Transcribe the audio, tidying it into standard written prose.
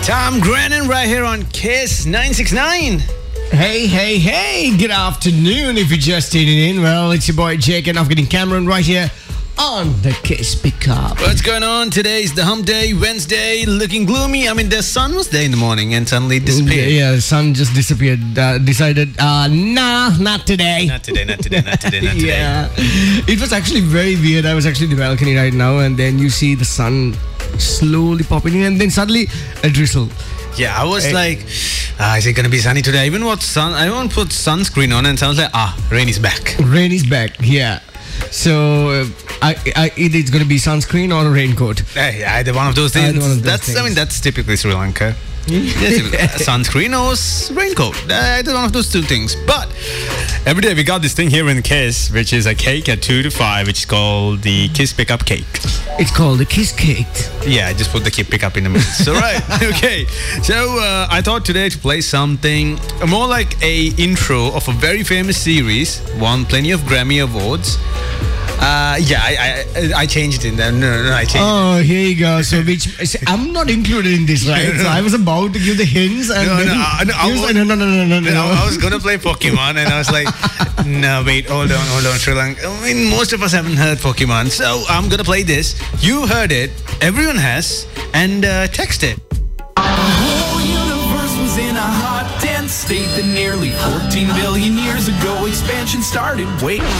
Tom Grennan right here on Kiss 969. Hey, good afternoon. If you're just tuning in, well, it's your boy Jake and Afghan Cameron right here on the Kiss Pickup. What's going on? Today's the hump day, Wednesday, looking gloomy. I mean, the sun was there in the morning and suddenly disappeared. Yeah, the sun just disappeared. Decided, nah, not today. Not today. Yeah. It was actually very weird. I was actually in the balcony right now, and then you see the sun slowly popping in, and then suddenly a drizzle. Yeah, I was like, is it going to be sunny today? I even put sunscreen on and sounds like, rain is back. Rain is back, yeah. So, either it's going to be sunscreen or a raincoat. Either one of those things. That's typically Sri Lanka. Sunscreen or raincoat. Either one of those two things. But every day we got this thing here in Kiss, which is a cake at 2 to 5, which is called the Kiss Pickup Cake. It's called the Kiss Cake. Yeah, I just put the Kiss Pickup in the middle. So, right. Okay. So, I thought today to play something more like a intro of a very famous series, won plenty of Grammy Awards. I changed it in there. No, I changed it. Oh, here you go. So, I'm not included in this, right? So, I was about to give the hints and no. I was going to play Pokemon and I was like, no, wait, hold on, Sri Lanka. I mean, most of us haven't heard Pokemon. So, I'm going to play this. You heard it. Everyone has. And text it. The whole universe was in a hot, dense state that nearly 14 billion years ago expansion started. Wait.